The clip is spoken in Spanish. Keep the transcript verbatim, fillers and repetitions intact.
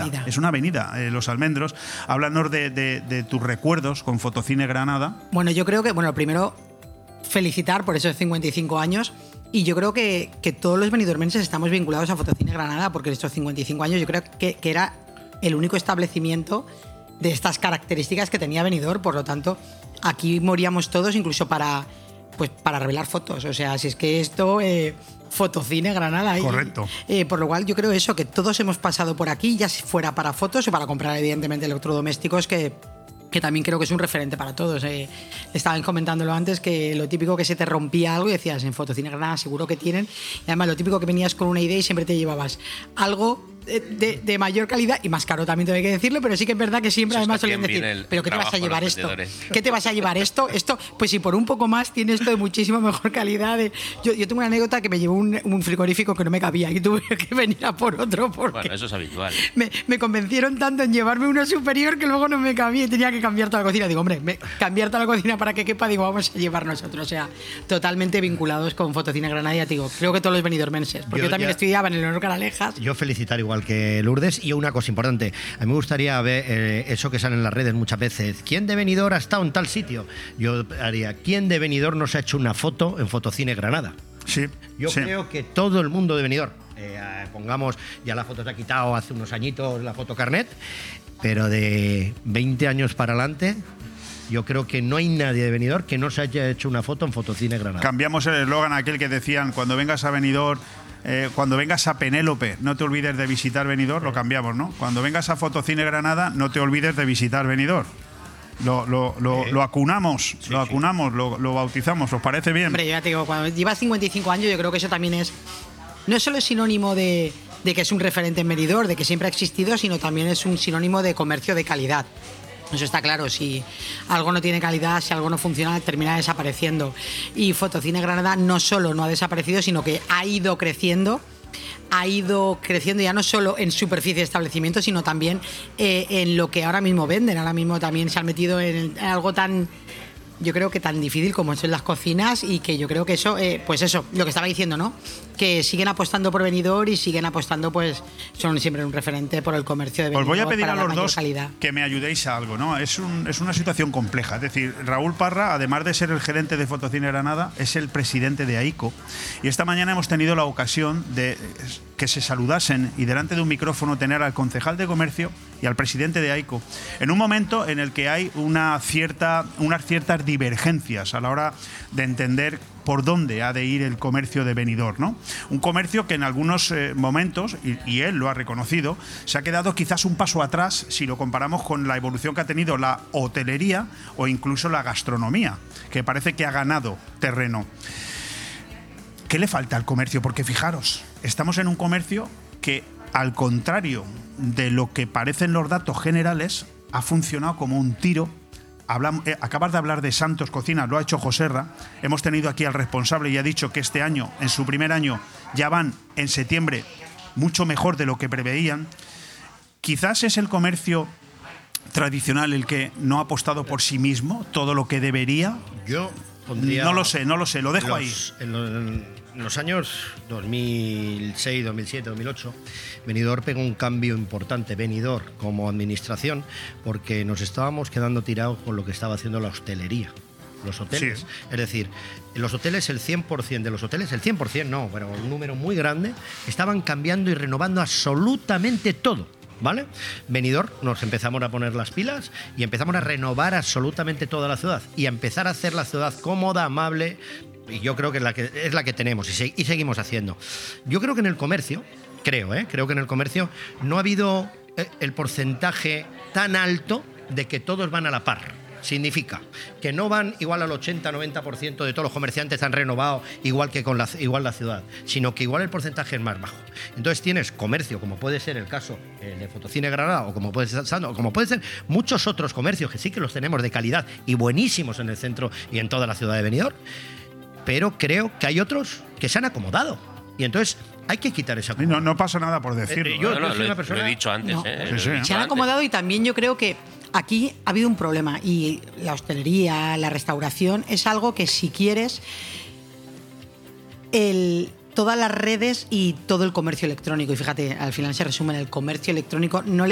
avenida. Es una avenida, eh, Los Almendros. Háblanos de, de, de tus recuerdos con Fotocine Granada. Bueno, yo creo que, bueno, primero felicitar por esos cincuenta y cinco años. Y yo creo que, que todos los benidormenses estamos vinculados a Fotocine Granada, porque en estos cincuenta y cinco años yo creo que, que era el único establecimiento de estas características que tenía Benidorm. Por lo tanto, aquí moríamos todos, incluso para, pues, para revelar fotos. O sea, si es que esto... Eh, Fotocine Granada. Correcto. Y, eh, por lo cual yo creo eso, que todos hemos pasado por aquí, ya fuera para fotos o para comprar evidentemente electrodomésticos, que, que también creo que es un referente para todos. Eh, estaban comentándolo antes, que lo típico que se te rompía algo y decías, en Fotocine Granada seguro que tienen. Y además lo típico que venías con una idea y siempre te llevabas algo de, de, de mayor calidad y más caro también, tengo que decirlo, pero sí que es verdad que siempre además solían decir, pero ¿qué te vas a llevar esto? ¿Qué te vas a llevar esto? Esto, pues si por un poco más tiene esto de muchísimo mejor calidad. De... Yo, yo tengo una anécdota que me llevó un, un frigorífico que no me cabía y tuve que venir a por otro porque bueno, eso es habitual. Me, me convencieron tanto en llevarme uno superior que luego no me cabía y tenía que cambiar toda la cocina. Digo, hombre, me, cambiar toda la cocina para que quepa, digo, vamos a llevar nosotros. O sea, totalmente vinculados con Fotocine Granada, ya te digo, creo que todos los benidormenses, porque yo, yo también ya, estudiaba en el Leonor Canalejas. Yo felicitar igual que Lourdes. Y una cosa importante, a mí me gustaría ver eh, eso que sale en las redes muchas veces. ¿Quién de Benidorm ha estado en tal sitio? Yo haría, ¿quién de Benidorm nos ha hecho una foto en Fotocine Granada? Sí. Yo sí. creo que todo el mundo de Benidorm, eh, pongamos, ya la foto se ha quitado hace unos añitos la foto carnet, pero de veinte años para adelante... Yo creo que no hay nadie de Benidorm que no se haya hecho una foto en Fotocine Granada. Cambiamos el eslogan aquel que decían, cuando vengas a Benidorm, eh, cuando vengas a Penélope, no te olvides de visitar Benidorm, lo cambiamos, ¿no? Cuando vengas a Fotocine Granada, no te olvides de visitar Benidorm. Lo, lo, lo, eh, lo acunamos, sí, lo acunamos, sí. lo, lo bautizamos, ¿os parece bien? Hombre, ya te digo, cuando llevas cincuenta y cinco años, yo creo que eso también es... No solo es sinónimo de, de que es un referente en Benidorm, de que siempre ha existido, sino también es un sinónimo de comercio de calidad. Eso está claro, si algo no tiene calidad, si algo no funciona, termina desapareciendo. Y Fotocine Granada no solo no ha desaparecido, sino que ha ido creciendo, ha ido creciendo ya no solo en superficie de establecimiento, sino también eh, en lo que ahora mismo venden. Ahora mismo también se han metido en, en algo tan... yo creo que tan difícil como son las cocinas, y que yo creo que eso, eh, pues eso, lo que estaba diciendo, ¿no? Que siguen apostando por Benidorm y siguen apostando, pues son siempre un referente por el comercio de Benidorm. Os voy a pedir a los dos calidad. que me ayudéis a algo, ¿no? Es, un, es una situación compleja. Es decir, Raúl Parra, además de ser el gerente de Fotocine Granada, es el presidente de AICO. Y esta mañana hemos tenido la ocasión de que se saludasen y delante de un micrófono tener al concejal de comercio y al presidente de AICO, en un momento en el que hay una cierta, unas ciertas divergencias a la hora de entender por dónde ha de ir el comercio de Benidorm, ¿no? Un comercio que en algunos eh, momentos, y, y él lo ha reconocido, se ha quedado quizás un paso atrás si lo comparamos con la evolución que ha tenido la hotelería o incluso la gastronomía, que parece que ha ganado terreno. ¿Qué le falta al comercio? Porque fijaros, estamos en un comercio que, al contrario de lo que parecen los datos generales, ha funcionado como un tiro. Hablamos, eh, acabas de hablar de Santos Cocina, lo ha hecho Joserra. Hemos tenido aquí al responsable y ha dicho que este año, en su primer año, ya van en septiembre mucho mejor de lo que preveían. Quizás es el comercio tradicional el que no ha apostado por sí mismo todo lo que debería. Yo pondría... No lo sé, no lo sé, lo dejo los, ahí. En los, en los años dos mil seis, dos mil siete, dos mil ocho, Benidorm pegó un cambio importante, Benidorm como administración, porque nos estábamos quedando tirados con lo que estaba haciendo la hostelería. Los hoteles, sí. Es decir, los hoteles, el cien por ciento de los hoteles, el cien por ciento no, pero un número muy grande, estaban cambiando y renovando absolutamente todo, ¿vale? Benidorm nos empezamos a poner las pilas y empezamos a renovar absolutamente toda la ciudad y a empezar a hacer la ciudad cómoda, amable, y yo creo que es la que, es la que tenemos y, se, y seguimos haciendo. Yo creo que en el comercio, creo, ¿eh? creo que en el comercio no ha habido el porcentaje tan alto de que todos van a la par. Significa que no van igual al ochenta a noventa por ciento de todos los comerciantes han renovado igual que con la, igual la ciudad, sino que igual el porcentaje es más bajo. Entonces tienes comercio, como puede ser el caso eh, de Fotocine Granada, o como puede ser Sando, o como puede ser muchos otros comercios que sí que los tenemos de calidad y buenísimos en el centro y en toda la ciudad de Benidorm, pero creo que hay otros que se han acomodado. Y entonces hay que quitar esa... No, no pasa nada por decirlo. Eh, yo, no, no, yo soy una persona... Lo he dicho antes. No. Eh, sí, sí. Se han acomodado y también yo creo que aquí ha habido un problema y la hostelería, la restauración, es algo que si quieres, el, todas las redes y todo el comercio electrónico, y fíjate, al final se resume en el comercio electrónico, no le